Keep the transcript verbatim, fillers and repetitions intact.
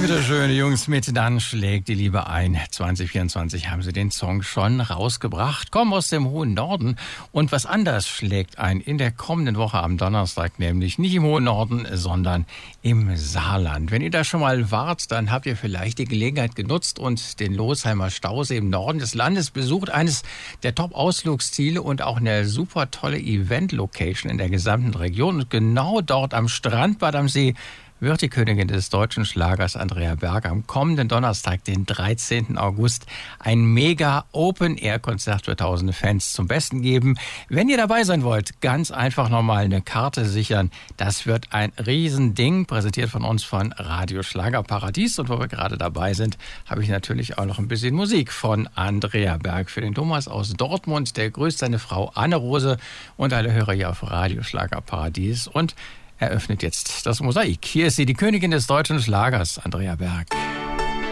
bitteschön, Jungs, mit Dann schlägt die Liebe ein. zwanzig vierundzwanzig haben sie den Song schon rausgebracht, kommen aus dem hohen Norden. Und was anders schlägt ein in der kommenden Woche am Donnerstag, nämlich nicht im hohen Norden, sondern im Saarland. Wenn ihr da schon mal wart, dann habt ihr vielleicht die Gelegenheit genutzt und den Losheimer Stausee im Norden des Landes besucht. Eines der Top-Ausflugsziele und auch eine super tolle Event-Location in der gesamten Region. Und genau dort am Strandbad am See wird die Königin des deutschen Schlagers Andrea Berg am kommenden Donnerstag, den dreizehnten August, ein mega Open-Air-Konzert für tausende Fans zum Besten geben. Wenn ihr dabei sein wollt, ganz einfach nochmal eine Karte sichern. Das wird ein Riesending, präsentiert von uns von Radio Schlagerparadies. Und wo wir gerade dabei sind, habe ich natürlich auch noch ein bisschen Musik von Andrea Berg für den Thomas aus Dortmund. Der grüßt seine Frau Anne-Rose und alle Hörer hier auf Radio Schlagerparadies. Und eröffnet jetzt das Mosaik. Hier ist sie, die Königin des deutschen Schlagers, Andrea Berg.